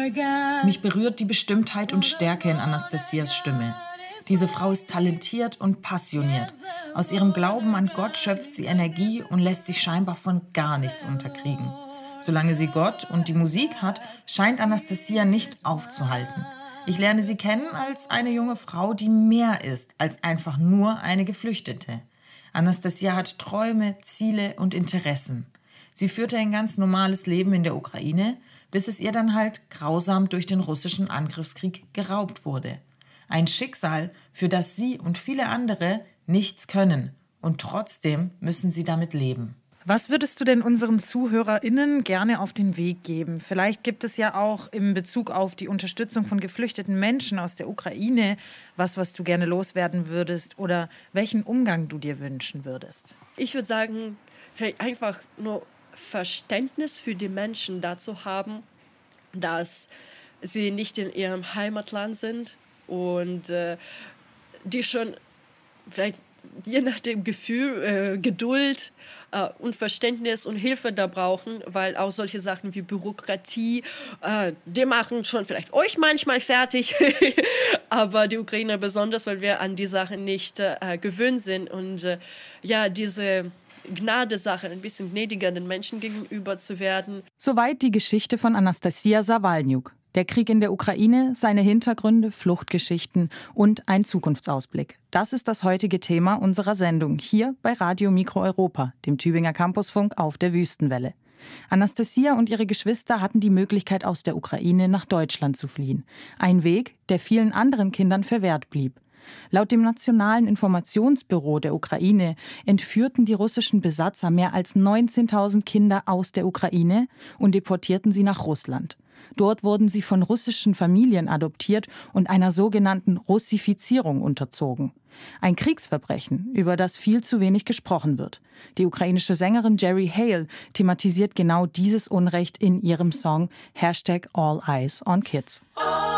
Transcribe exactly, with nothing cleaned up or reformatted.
Mich berührt die Bestimmtheit und Stärke in Anastasias Stimme. Diese Frau ist talentiert und passioniert. Aus ihrem Glauben an Gott schöpft sie Energie und lässt sich scheinbar von gar nichts unterkriegen. Solange sie Gott und die Musik hat, scheint Anastasia nicht aufzuhalten. Ich lerne sie kennen als eine junge Frau, die mehr ist als einfach nur eine Geflüchtete. Anastasia hat Träume, Ziele und Interessen. Sie führte ein ganz normales Leben in der Ukraine, bis es ihr dann halt grausam durch den russischen Angriffskrieg geraubt wurde. Ein Schicksal, für das sie und viele andere nichts können. Und trotzdem müssen sie damit leben. Was würdest du denn unseren ZuhörerInnen gerne auf den Weg geben? Vielleicht gibt es ja auch in Bezug auf die Unterstützung von geflüchteten Menschen aus der Ukraine was, was du gerne loswerden würdest oder welchen Umgang du dir wünschen würdest. Ich würde sagen, vielleicht einfach nur Verständnis für die Menschen dazu haben, dass sie nicht in ihrem Heimatland sind und äh, die schon vielleicht je nach dem Gefühl, äh, Geduld äh, und Verständnis und Hilfe da brauchen, weil auch solche Sachen wie Bürokratie, äh, die machen schon vielleicht euch manchmal fertig, aber die Ukrainer besonders, weil wir an die Sachen nicht äh, gewöhnt sind und äh, ja, diese Gnade-Sache, ein bisschen gnädiger den Menschen gegenüber zu werden. Soweit die Geschichte von Anastasia Sawalniuk. Der Krieg in der Ukraine, seine Hintergründe, Fluchtgeschichten und ein Zukunftsausblick. Das ist das heutige Thema unserer Sendung hier bei Radio Mikro Europa, dem Tübinger Campusfunk auf der Wüstenwelle. Anastasia und ihre Geschwister hatten die Möglichkeit, aus der Ukraine nach Deutschland zu fliehen. Ein Weg, der vielen anderen Kindern verwehrt blieb. Laut dem Nationalen Informationsbüro der Ukraine entführten die russischen Besatzer mehr als neunzehntausend Kinder aus der Ukraine und deportierten sie nach Russland. Dort wurden sie von russischen Familien adoptiert und einer sogenannten Russifizierung unterzogen. Ein Kriegsverbrechen, über das viel zu wenig gesprochen wird. Die ukrainische Sängerin Jerry Hale thematisiert genau dieses Unrecht in ihrem Song Hashtag All Eyes on Kids.